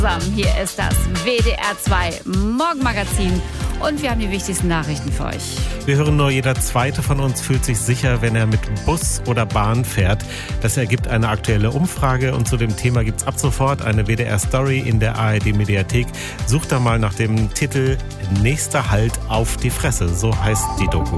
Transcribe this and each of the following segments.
Hier ist das WDR 2 Morgenmagazin und wir haben die wichtigsten Nachrichten für euch. Wir hören nur, jeder Zweite von uns fühlt sich sicher, wenn er mit Bus oder Bahn fährt. Das ergibt eine aktuelle Umfrage und zu dem Thema gibt's ab sofort eine WDR-Story in der ARD-Mediathek. Sucht da mal nach dem Titel Nächster Halt auf die Fresse, so heißt die Doku.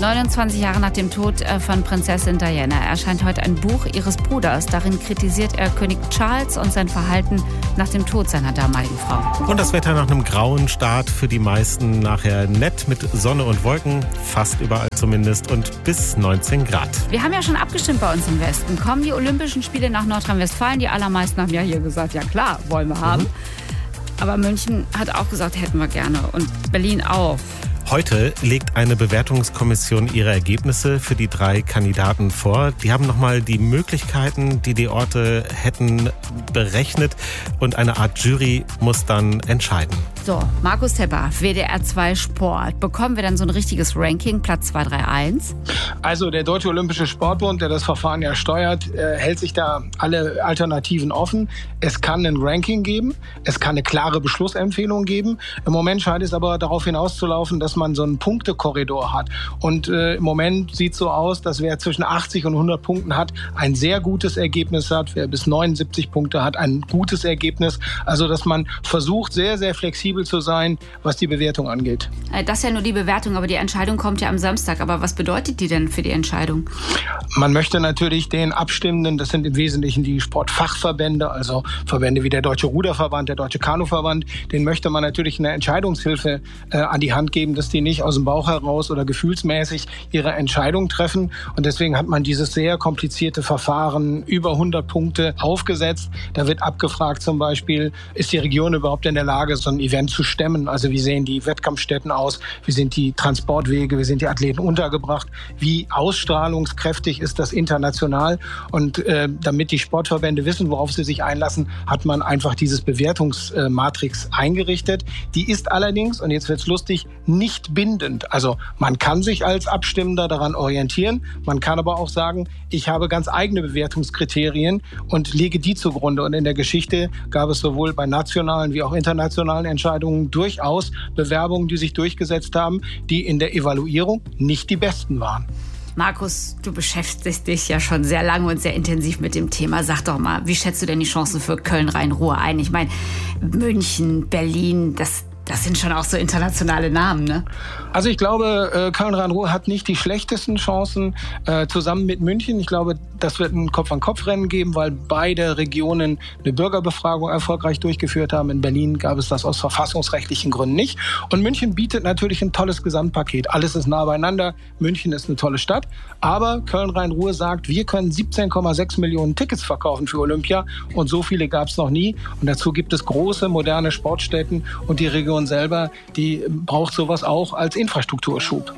29 Jahre nach dem Tod von Prinzessin Diana erscheint heute ein Buch ihres Bruders. Darin kritisiert er König Charles und sein Verhalten nach dem Tod seiner damaligen Frau. Und das Wetter nach einem grauen Start für die meisten nachher nett mit Sonne und Wolken, fast überall zumindest, und bis 19 Grad. Wir haben ja schon abgestimmt bei uns im Westen. Kommen die Olympischen Spiele nach Nordrhein-Westfalen? Die allermeisten haben ja hier gesagt, ja klar, wollen wir haben. Aber München hat auch gesagt, hätten wir gerne. Und Berlin auch. Heute legt eine Bewertungskommission ihre Ergebnisse für die 3 Kandidaten vor. Die haben nochmal die Möglichkeiten, die die Orte hätten, berechnet und eine Art Jury muss dann entscheiden. So, Markus Tepper, WDR 2 Sport. Bekommen wir dann so ein richtiges Ranking, Platz 2, 3, 1? Also der Deutsche Olympische Sportbund, der das Verfahren ja steuert, hält sich da alle Alternativen offen. Es kann ein Ranking geben, es kann eine klare Beschlussempfehlung geben. Im Moment scheint es aber darauf hinauszulaufen, dass man so einen Punktekorridor hat. Und im Moment sieht es so aus, dass wer zwischen 80 und 100 Punkten hat, ein sehr gutes Ergebnis hat. Wer bis 79 Punkte hat, ein gutes Ergebnis. Also dass man versucht, sehr, sehr flexibel zu sein, was die Bewertung angeht. Das ist ja nur die Bewertung, aber die Entscheidung kommt ja am Samstag. Aber was bedeutet die denn für die Entscheidung? Man möchte natürlich den Abstimmenden, das sind im Wesentlichen die Sportfachverbände, also Verbände wie der Deutsche Ruderverband, der Deutsche Kanuverband, denen möchte man natürlich eine Entscheidungshilfe an die Hand geben, dass die nicht aus dem Bauch heraus oder gefühlsmäßig ihre Entscheidung treffen. Und deswegen hat man dieses sehr komplizierte Verfahren, über 100 Punkte aufgesetzt. Da wird abgefragt zum Beispiel, ist die Region überhaupt in der Lage, so ein Event zu stemmen? Also wie sehen die Wettkampfstätten aus? Wie sind die Transportwege? Wie sind die Athleten untergebracht? Wie ausstrahlungskräftig ist das international? Und damit die Sportverbände wissen, worauf sie sich einlassen, hat man einfach dieses Bewertungsmatrix eingerichtet. Die ist allerdings, und jetzt wird's lustig, nicht bindend. Also man kann sich als Abstimmender daran orientieren. Man kann aber auch sagen, ich habe ganz eigene Bewertungskriterien und lege die zugrunde. Und in der Geschichte gab es sowohl bei nationalen wie auch internationalen Entscheidungen durchaus Bewerbungen, die sich durchgesetzt haben, die in der Evaluierung nicht die besten waren. Markus, du beschäftigst dich ja schon sehr lange und sehr intensiv mit dem Thema. Sag doch mal, wie schätzt du denn die Chancen für Köln-Rhein-Ruhr ein? Ich meine, München, Berlin, das sind schon auch so internationale Namen, ne? Also ich glaube, Köln-Rhein-Ruhr hat nicht die schlechtesten Chancen zusammen mit München. Ich glaube, das wird ein Kopf-an-Kopf-Rennen geben, weil beide Regionen eine Bürgerbefragung erfolgreich durchgeführt haben. In Berlin gab es das aus verfassungsrechtlichen Gründen nicht. Und München bietet natürlich ein tolles Gesamtpaket. Alles ist nah beieinander. München ist eine tolle Stadt. Aber Köln-Rhein-Ruhr sagt, wir können 17,6 Millionen Tickets verkaufen für Olympia. Und so viele gab es noch nie. Und dazu gibt es große, moderne Sportstätten. Und die Region selber, die braucht sowas auch als Infrastrukturschub.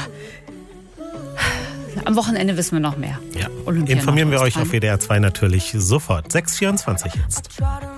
Am Wochenende wissen wir noch mehr. Ja. Informieren wir euch auf WDR 2 natürlich sofort. 6:24 jetzt.